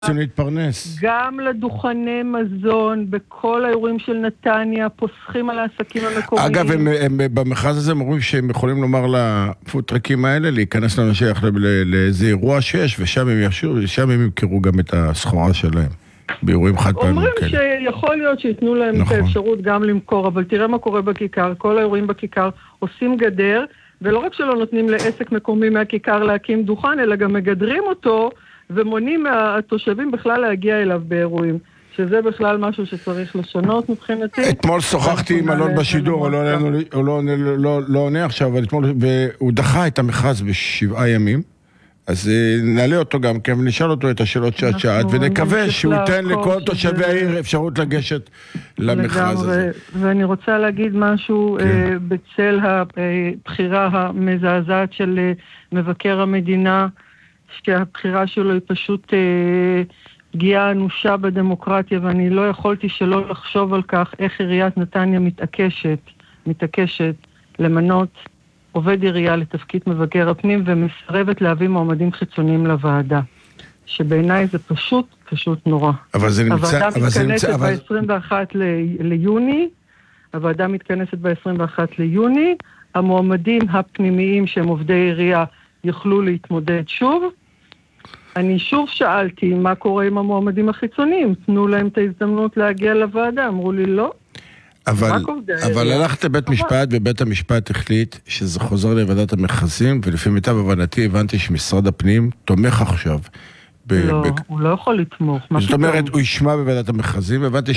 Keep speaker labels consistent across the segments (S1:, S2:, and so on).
S1: להתפרנס.
S2: גם לדוכני מזון, בכל האירועים של נתניה, פוסחים על העסקים המקומיים.
S1: אגב, הם במכרז הזה הם אומרים שהם יכולים לומר לפוטרקים האלה, להיכנס לאנשי לאיזה אירוע שיש, ושם הם ישאירו, ושם הם ימכרו גם את הסחורה שלהם. באירועים חד פעמים
S2: אומרים
S1: כאלה.
S2: שיכול להיות שיתנו להם
S1: נכון.
S2: את האפשרות גם למכור, אבל תראה מה קורה בכיכר, כל האירועים בכיכר עושים גדר, ולא רק שלא נותנים לעסק מקומי מהכיכר להקים דוכן, אלא גם מגדרים אותו, ומונעים מהתושבים בכלל להגיע אליו באירועים. שזה בכלל משהו שצריך לשנות מבחינתי.
S1: אתמול שוחחתי עם אלון בשידור, הוא לא עונה עכשיו, והוא דחה את המכרז ב7 ימים, אז נעלה אותו גם כן, ונשאל אותו את השאלות שאת שאלת, ונקווה שהוא ייתן לכל תושבי העיר אפשרות לגשת למכרז הזה.
S2: ואני רוצה להגיד משהו בצל הבחירה המזעזעת של מבקר המדינה, שהבחירה שלו היא פשוט פגיעה אנושה בדמוקרטיה, ואני לא יכולתי שלא לחשוב על כך איך עיריית נתניה מתעקשת למנות עובד עירייה לתפקיד מבקר הפנים, ומסרבת להביא מועמדים חיצוניים לוועדה. שבעיניי זה פשוט נורא.
S1: אבל זה נמצא...
S2: הוועדה מתכנסת ב-21 ליוני, הוועדה מתכנסת ב-21 ליוני, המועמדים הפנימיים שהם עובדי עירייה יוכלו להתמודד שוב. אני שוב שאלתי מה קורה עם המועמדים החיצוניים, תנו להם את ההזדמנות להגיע לוועדה, אמרו לי לא.
S1: אבל הלכת לבית משפט, ובית המשפט החליט שזה חוזר לוועדת המכרזים, ולפי מיטב הבנתי הבנתי שמשרד הפנים תומך עכשיו.
S2: לא, הוא לא יכול לתמוך.
S1: זאת אומרת, הוא ישמע בוועדת המכרזים, הבנתי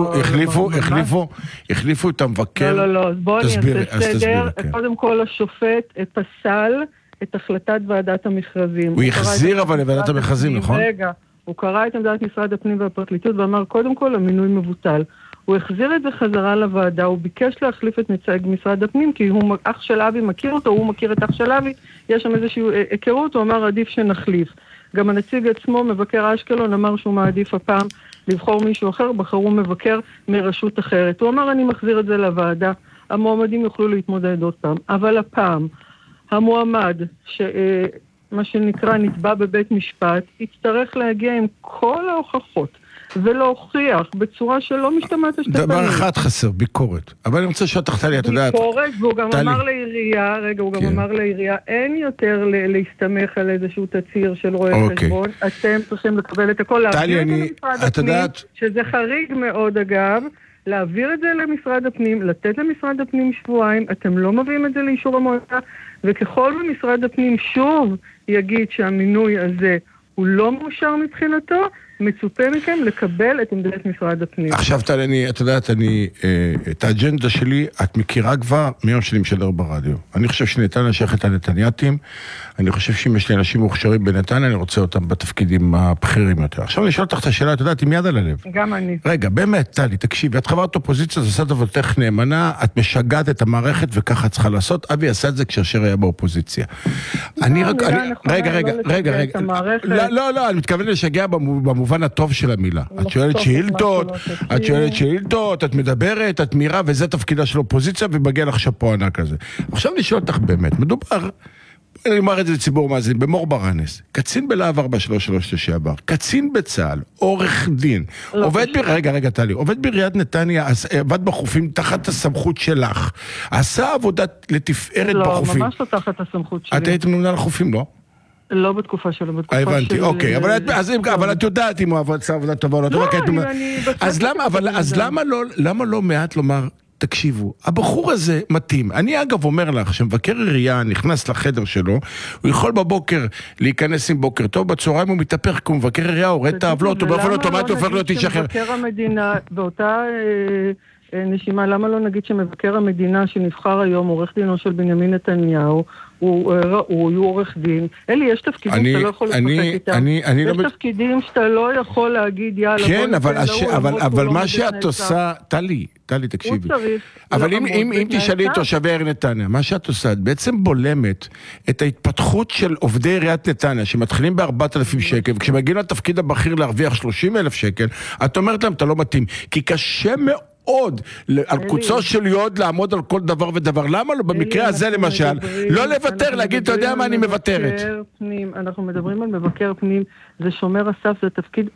S1: שהחליפו את המבקר.
S2: לא, בוא אני אעשה סדר. קודם כל השופט פסל את החלטת ועדת המכרזים.
S1: הוא החזיר אבל לוועדת המכרזים, נכון?
S2: רגע, הוא קרא את עמדת משרד הפנים והפרקליטות ואמר, קודם כל המינוי מבוטל. הוא החזיר את זה חזרה לוועדה, הוא ביקש להחליף את נציג משרד הפנים, כי אח של אבי מכיר אותו, הוא מכיר את אח של אבי, יש שם איזושהי היכרות, הוא אמר עדיף שנחליף. גם הנציג עצמו, מבקר אשקלון, אמר שהוא מעדיף הפעם לבחור מישהו אחר, בחרו מבקר מרשות אחרת. הוא אמר אני מחזיר את זה לוועדה, המועמדים יוכלו להתמודד עוד פעם, אבל הפעם המועמד, מה שנקרא נתבע בבית משפט, יצטרך להגיע עם כל ההוכחות, ולהוכיח בצורה שלא משתמעת השתתנים.
S1: דבר אחד חסר, ביקורת. אבל אני רוצה לשאול אותך, טלי, את יודעת...
S2: ביקורת, והוא גם אמר לעירייה, אמר לעירייה, אין יותר להסתמך על איזשהו תצהיר של רואה חשבון, אתם צריכים לקבל את הכל, להעביר את זה למשרד הפנים, שזה חריג מאוד אגב, להעביר את זה למשרד הפנים, לתת למשרד הפנים שבועיים, אתם לא מביאים את זה לאישור המועצה, וככל במשרד הפנים שוב יגיד שהמינוי הזה הוא לא מאושר מבחינתו, מצופה מכם לקבל את עמדת משרד הפנים.
S1: עכשיו טלי, את יודעת, את האג'נדה שלי, את מכירה כבר מיום שאני משדר ברדיו. אני חושב שנתניה שייכת הנתנייתים, אני חושב שאם יש לי אנשים מוכשרים בנתניה, אני רוצה אותם בתפקידים הבכירים יותר. עכשיו אני שואל אותך את השאלה, את יודעת, עם יד על הלב.
S2: גם אני.
S1: רגע, באמת, טלי, תקשיבי, את חברת אופוזיציה, זה עושה עבודתך נאמנה, את משגעת את המערכת וככה צריכה לעשות. אבי עשה את זה כשאשר היה באופוזיציה. לא, אני מתכוון לשגע במובן הטוב של המילה. את שואלת שאילתות, את מדברת, את מירה, וזה תפקידה של אופוזיציה, ומגיע לך שפו ענק כזה. עכשיו אני שואל אותך באמת, מדובר, אני אומר את זה לציבור מאזין, במור ברנס, קצין בלהב 433 לשעבר, קצין בצה"ל, עורך דין, רגע טלי, עובד בעיריית נתניה, עבד בחופים תחת הסמכות שלך, עשה עבודה לתפארת בחופים.
S2: לא, ממש לא תחת הסמכות שלי.
S1: את היית ממונה על החופים, לא?
S2: לא בתקופה שלו, בתקופה של...
S1: הבנתי, אוקיי, אבל את יודעת אם הוא עשה עבודה טובה, לא, אז למה לא מעט לומר, תקשיבו, הבחור הזה מתאים. אני אגב אומר לך, שמבקר עירייה נכנס לחדר שלו, הוא יכול בבוקר להיכנס עם בוקר טוב, בצהריים הוא מתהפך, כי הוא מבקר עירייה, הוא רואה את העוולות, הוא באופן אוטומטי הופך להיות איש אחר.
S2: מבקר המדינה, באותה נשימה, למה לא נגיד שמבקר המדינה שנבחר היום, עורך דינו של בנימין נתניהו, הוא עורך דין. אלי, יש תפקידים שאתה לא יכול לשחק איתם. יש תפקידים שאתה לא יכול להגיד, יאללה,
S1: כן, אבל מה שאת עושה, טלי, תקשיבי. אבל אם תשאלי את תושבי העיר נתניה, מה שאת עושה, את בעצם בולמת את ההתפתחות של עובדי עיריית נתניה, שמתחילים ב4,000 שקל, וכשמגיעים לתפקיד הבכיר להרוויח 30,000 שקל, את אומרת להם, אתה לא מתאים. כי קשה מאוד עוד, על קוצו של יוד לעמוד על כל דבר ודבר. למה לא? במקרה הזה למשל, לא לוותר, להגיד, אתה יודע מה, אני מוותרת.
S2: אנחנו מדברים על מבקר פנים, זה שומר הסף, זה תפקיד